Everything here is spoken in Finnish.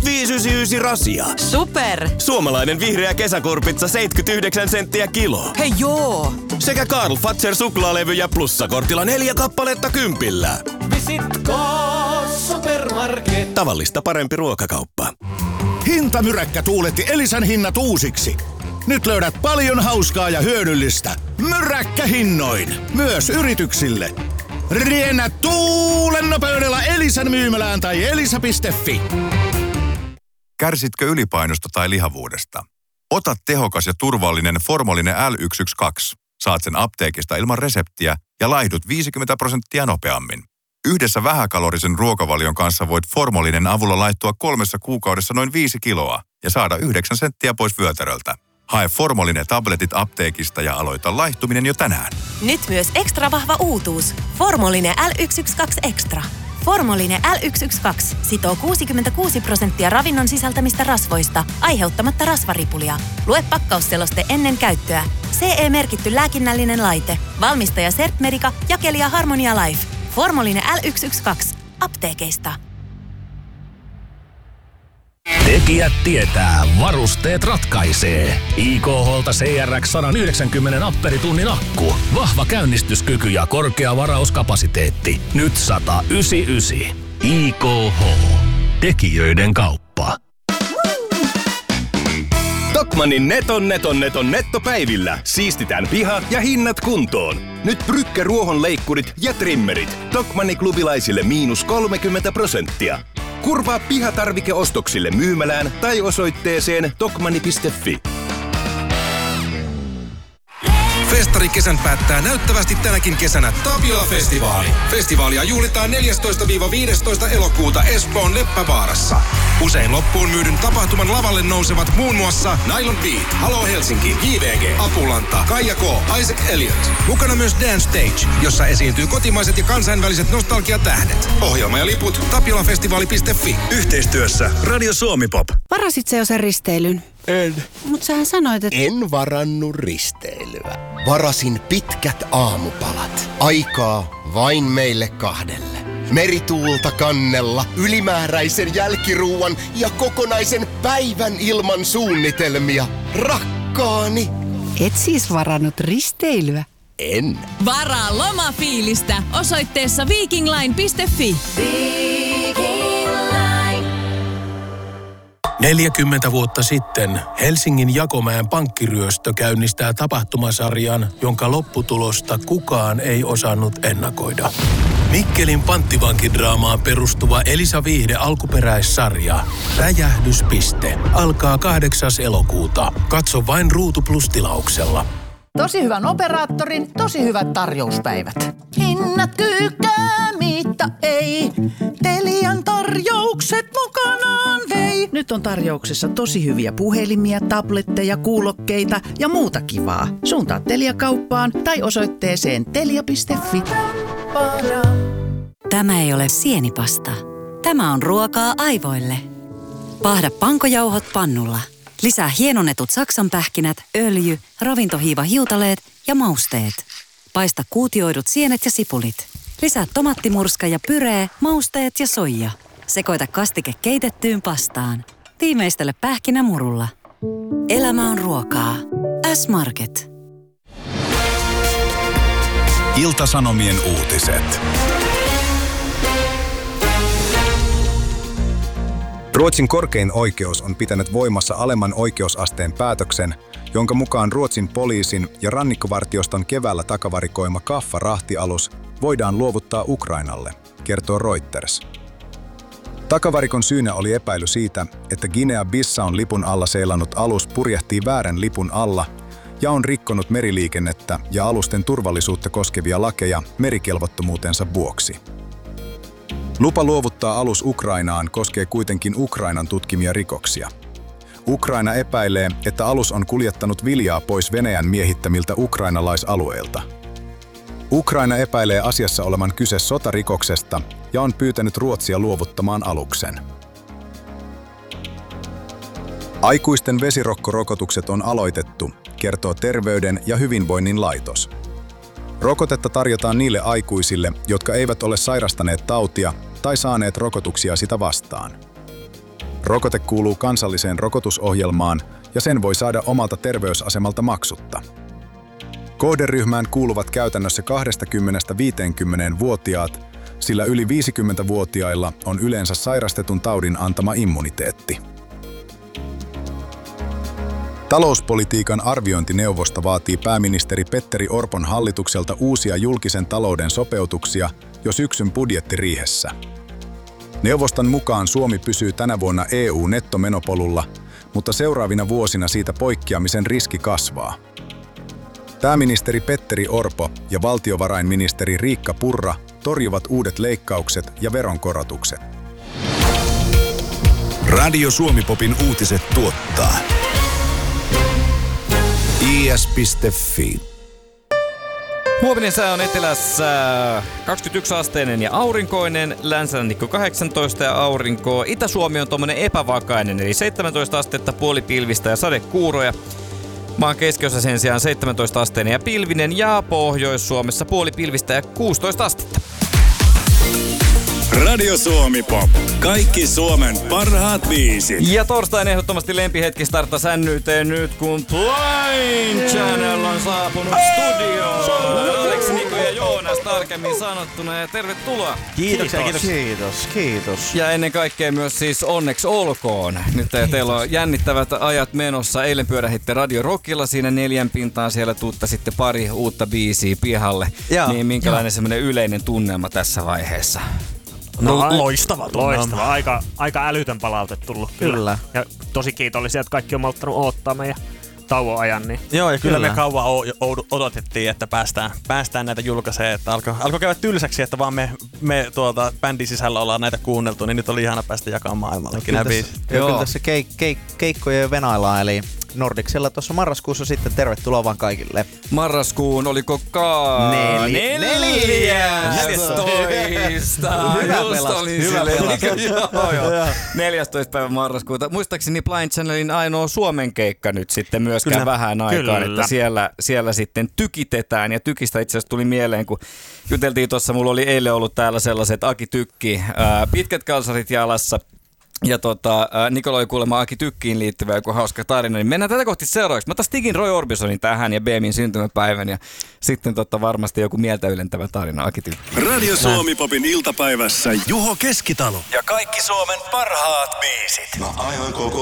5,99 rasia. Super! Suomalainen vihreä kesäkorpitsa 79 senttiä kilo. Hei joo! Sekä Karl Fazer suklaalevyjä plussakortilla 4 kappaletta 10. Visitko supermarket? Tavallista parempi ruokakauppa. Hintamyräkkä tuuletti Elisan hinnat uusiksi. Nyt löydät paljon hauskaa ja hyödyllistä. Myräkkähinnoin. Myös yrityksille. Riennä tuulen nopeudella Elisan myymälään tai elisa.fi. Kärsitkö ylipainosta tai lihavuudesta? Ota tehokas ja turvallinen Formolinen L112. Saat sen apteekista ilman reseptiä ja laihdut 50% nopeammin. Yhdessä vähäkalorisen ruokavalion kanssa voit Formolinen avulla laihtua 3 kuukaudessa noin 5 kiloa ja saada 9 senttiä pois vyötäröltä. Hae Formolinen tabletit apteekista ja aloita laihtuminen jo tänään. Nyt myös ekstra vahva uutuus. Formolinen L112 Extra. Formolinen L112 sitoo 66% ravinnon sisältämistä rasvoista, aiheuttamatta rasvaripulia. Lue pakkausseloste ennen käyttöä. CE-merkitty lääkinnällinen laite. Valmistaja Certmedica, jakelija Harmonia Life. Formolinen L112. Apteekeista. Tekijät tietää, varusteet ratkaisee. IKH:lta CRX 190 amperitunnin akku. Vahva käynnistyskyky ja korkea varauskapasiteetti. Nyt 199. IKH. Tekijöiden kauppa. Tokmannin neton nettopäivillä. Siistitään piha ja hinnat kuntoon. Nyt Brücke ruohonleikkurit ja trimmerit. Tokmanni klubilaisille -30%. Kurvaa pihatarvikeostoksille myymälään tai osoitteeseen tokmanni.fi. Festarikesän päättää näyttävästi tänäkin kesänä Tapiola-festivaali. Festivaalia juhlitaan 14-15 elokuuta Espoon Leppävaarassa. Usein loppuun myydyn tapahtuman lavalle nousevat muun muassa Nylon Beat, Halo Helsinki, JVG, Apulanta, Kaija K, Isaac Elliot. Mukana myös Dance Stage, jossa esiintyy kotimaiset ja kansainväliset nostalgiatähdet. Ohjelma ja liput tapiolafestivaali.fi. Yhteistyössä Radio Suomi Pop. Varasit sä jo sen risteilyn? En. Mut sähän sanoit, että... En varannut risteilyä. Varasin pitkät aamupalat. Aikaa vain meille kahdelle. Merituulta kannella, ylimääräisen jälkiruuan ja kokonaisen päivän ilman suunnitelmia. Rakkaani. Et siis varannut risteilyä? En. Varaa lomafiilistä osoitteessa vikingline.fi. 40 vuotta sitten Helsingin Jakomäen pankkiryöstö käynnistää tapahtumasarjan, jonka lopputulosta kukaan ei osannut ennakoida. Mikkelin panttivankidraamaan perustuva Elisa Viihde alkuperäissarja Räjähdyspiste alkaa 8. elokuuta. Katso vain Ruutu Plus-tilauksella. Tosi hyvän operaattorin, tosi hyvät tarjouspäivät. Hinnat kyykää, mitä ei. Telian tarjoukset mukanaan vei. Nyt on tarjouksessa tosi hyviä puhelimia, tabletteja, kuulokkeita ja muuta kivaa. Suuntaa Telia-kauppaan tai osoitteeseen telia.fi. Tämä ei ole sienipasta. Tämä on ruokaa aivoille. Paahda pankojauhot pannulla. Lisää hienonnetut saksanpähkinät, öljy, ravintohiiva-hiutaleet ja mausteet. Paista kuutioidut sienet ja sipulit. Lisää tomattimurska ja pyree, mausteet ja soija. Sekoita kastike keitettyyn pastaan. Tiimeistele pähkinämurulla. Elämä on ruokaa. S-Market. Ilta-Sanomien uutiset. Ruotsin korkein oikeus on pitänyt voimassa alemman oikeusasteen päätöksen, jonka mukaan Ruotsin poliisin ja rannikkovartioston keväällä takavarikoima Kaffa-rahtialus voidaan luovuttaa Ukrainalle, kertoo Reuters. Takavarikon syynä oli epäily siitä, että Guinea-Bissaun lipun alla seilannut alus purjehtii väärän lipun alla ja on rikkonut meriliikennettä ja alusten turvallisuutta koskevia lakeja merikelvottomuutensa vuoksi. Lupa luovuttaa alus Ukrainaan koskee kuitenkin Ukrainan tutkimia rikoksia. Ukraina epäilee, että alus on kuljettanut viljaa pois Venäjän miehittämiltä ukrainalaisalueilta. Ukraina epäilee asiassa olevan kyse sotarikoksesta ja on pyytänyt Ruotsia luovuttamaan aluksen. Aikuisten vesirokkorokotukset on aloitettu, kertoo Terveyden ja hyvinvoinnin laitos. Rokotetta tarjotaan niille aikuisille, jotka eivät ole sairastaneet tautia tai saaneet rokotuksia sitä vastaan. Rokote kuuluu kansalliseen rokotusohjelmaan ja sen voi saada omalta terveysasemalta maksutta. Kohderyhmään kuuluvat käytännössä 20–50-vuotiaat, sillä yli 50-vuotiailla on yleensä sairastetun taudin antama immuniteetti. Talouspolitiikan arviointineuvosto vaatii pääministeri Petteri Orpon hallitukselta uusia julkisen talouden sopeutuksia jo syksyn budjettiriihessä. Neuvoston mukaan Suomi pysyy tänä vuonna EU-nettomenopolulla, mutta seuraavina vuosina siitä poikkeamisen riski kasvaa. Pääministeri Petteri Orpo ja valtiovarainministeri Riikka Purra torjuvat uudet leikkaukset ja veronkorotukset. Radio Suomi-popin uutiset tuottaa is.fi. Huominen sää on etelässä 21-asteinen ja aurinkoinen, länsirannikko 18 ja aurinkoa. Itä-Suomi on tommonen epävakainen, eli 17 astetta, puolipilvistä ja sadekuuroja. Maan keskiosa sen sijaan 17-asteinen ja pilvinen ja Pohjois-Suomessa puolipilvistä ja 16 astetta. Radio Suomi-pop. Kaikki Suomen parhaat biisit. Ja torstain ehdottomasti lempihetki starttaa sännyteen nyt, kun Blind Channel on saapunut studioon. Aleksi, Niko ja Joonas tarkemmin sanottuna ja tervetuloa. Kiitos. Ja ennen kaikkea myös siis onneksi olkoon. Nyt teillä on jännittävät ajat menossa. Eilen pyörähitte Radio Rockilla siinä 4 pintaan. Siellä tuutta sitten pari uutta biisiä pihalle. Niin minkälainen semmoinen yleinen tunnelma tässä vaiheessa? Loistava. Aika älytön palaute tullut. Kyllä. Ja tosi kiitollisia, että kaikki on malttanut odottaa meidän tauon ajan. Niin. Joo, ja kyllä me kauan odotettiin, että päästään näitä julkaisee. Että alkoi käydä tylsäksi, että vaan me bändin sisällä ollaan näitä kuunneltu, niin nyt oli ihana päästä jakamaan maailmallekin nämä biisit. Kyllä tässä keikkoja venaillaan, eli Nordicsella tuossa marraskuussa sitten tervetuloa vaan kaikille. Marraskuun oliko 14. Hyvä pelas. 14. päivä marraskuuta. Muistaakseni Blind Channelin ainoa Suomen keikka nyt sitten myöskään vähän aikaan, että siellä sitten tykitetään. Ja tykistä itse asiassa tuli mieleen, kun juteltiin tuossa, mulla oli eilen ollut täällä sellaiset Aki Tykki, pitkät kalsarit jalassa. Ja Nikola oli kuulemma Aki Tykkiin liittyvä joku hauska tarina, niin mennään tätä kohti seuraavaksi. Mä otan Stigin Roy Orbisonin tähän ja BMin syntymäpäivän ja sitten varmasti joku mieltä ylentävä tarina Aki Tykki. Radio Suomi-popin iltapäivässä Juho Keskitalo ja kaikki Suomen parhaat biisit. Mä aivan koko